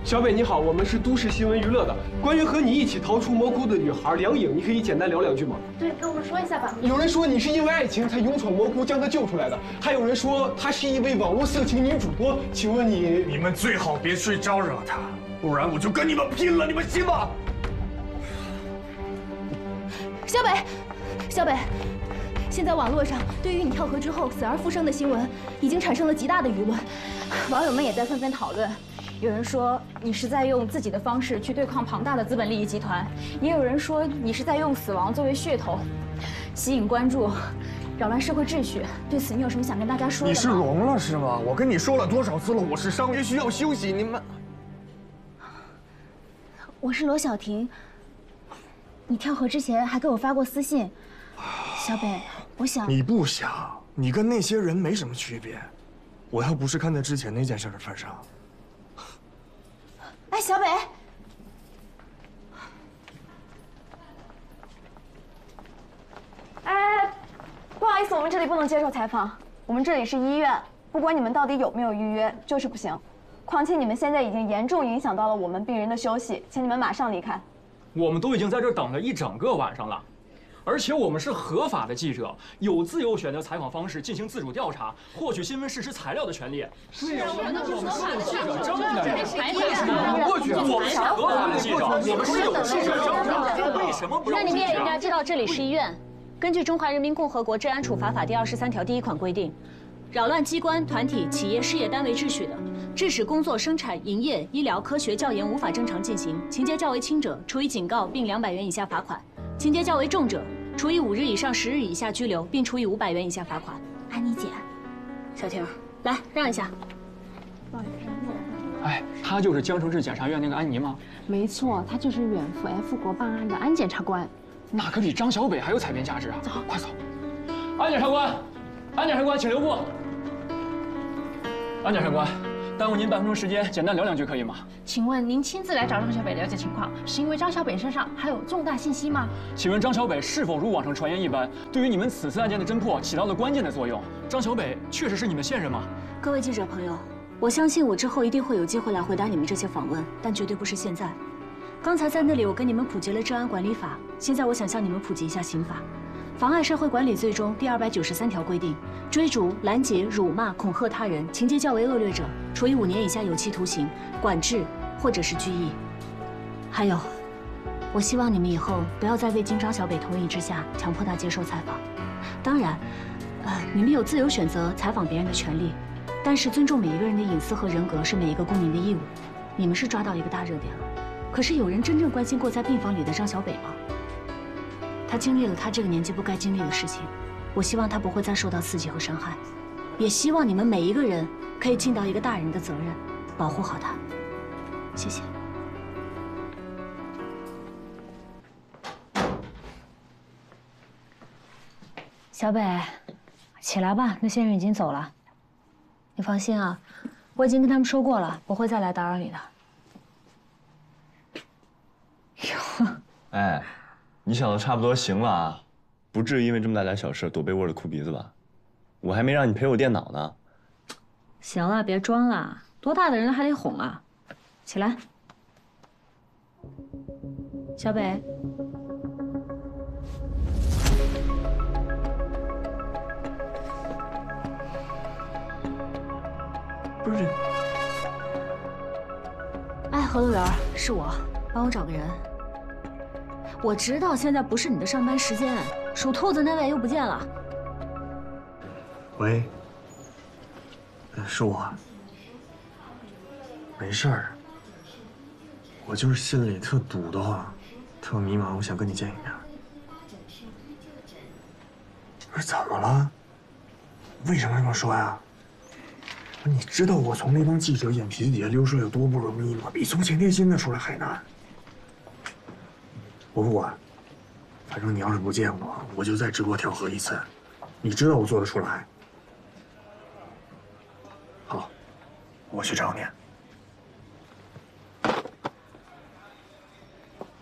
小北你好，我们是都市新闻娱乐的。关于和你一起逃出魔窟的女孩梁颖，你可以简单聊两句吗？ 对，跟我们说一下吧。 有人说你是因为爱情才勇闯魔窟将她救出来的，还有人说她是一位网络色情女主播。请问你们最好别去招惹她，不然我就跟你们拼了，你们信吗？ 小北，现在网络上对于你跳河之后死而复生的新闻，已经产生了极大的舆论，网友们也在纷纷讨论。有人说你是在用自己的方式去对抗庞大的资本利益集团，也有人说你是在用死亡作为噱头，吸引关注，扰乱社会秩序。对此，你有什么想跟大家说的吗？ 你是聋了是吗？我跟你说了多少次了，我是伤员需要休息，你们。 我是罗小婷，你跳河之前还给我发过私信。小北，我想你不想，你跟那些人没什么区别。我要不是看在之前那件事的份上。 哎，小北，不好意思，我们这里不能接受采访。我们这里是医院，不管你们到底有没有预约，就是不行。况且你们现在已经严重影响到了我们病人的休息，请你们马上离开。 我们都已经在这儿等了一整个晚上了，而且我们是合法的记者，有自由选择采访方式进行自主调查、获取新闻事实材料的权利。是啊，我们都是合法的记者证的。 过去， 我们是合法的记者，我们是有记者证的，为什么不让？ 那你们也应该知道这里是医院。根据《中华人民共和国治安处罚法》第23条第1款规定，扰乱机关、团体、企业、事业单位秩序的，致使工作、生产、营业、医疗、科学、教研无法正常进行，情节较为轻者，处以警告并200元以下罚款；情节较为重者，处以5日以上10日以下拘留，并处以500元以下罚款。 安妮姐， 小婷，来让一下。 哎，她就是江城市检察院那个安妮吗？ 没错，他就是远赴 F 国办案的安检察官。 那可比张小北还有采编价值啊！走，快走。安检察官，安检察官，请留步。安检察官，耽误您半分钟时间，简单聊两句可以吗？ 请问您亲自来找张小北了解情况，是因为张小北身上还有重大信息吗？ 请问张小北是否如网上传言一般，对于你们此次案件的侦破起到了关键的作用？张小北确实是你们现任吗？ 各位记者朋友，我相信我之后一定会有机会来回答你们这些访问，但绝对不是现在。刚才在那里我跟你们普及了治安管理法，现在我想向你们普及一下刑法。妨碍社会管理罪中第293条规定，追逐、拦截、辱骂、恐吓他人，情节较为恶劣者，处以5年以下有期徒刑、管制或者是拘役。还有，我希望你们以后不要在未经张小北同意之下强迫他接受采访。当然，你们有自由选择采访别人的权利，但是尊重每一个人的隐私和人格是每一个公民的义务。你们是抓到一个大热点了。可是有人真正关心过在病房里的张小北吗？他经历了他这个年纪不该经历的事情，我希望他不会再受到刺激和伤害，也希望你们每一个人可以尽到一个大人的责任，保护好他。谢谢。小北，起来吧，那些人已经走了。你放心啊，我已经跟他们说过了，不会再来打扰你的。 哎，你想的差不多行了啊，不至于因为这么大点小事躲被窝里哭鼻子吧？我还没让你赔我电脑呢。 行了，别装了，多大的人还得哄啊！起来，小北。 不是， 哎，何路源，是我，帮我找个人。我知道现在不是你的上班时间，属兔子那位又不见了。 喂，是我。没事儿，我就是心里特堵得慌，特迷茫，我想跟你见一面。不是怎么了？为什么这么说呀？你知道我从那帮记者眼皮子底下溜出来有多不容易吗？比从前列腺的出来还难。我不管，反正你要是不见我，我就再直播跳河一次。你知道我做得出来。好，我去找你。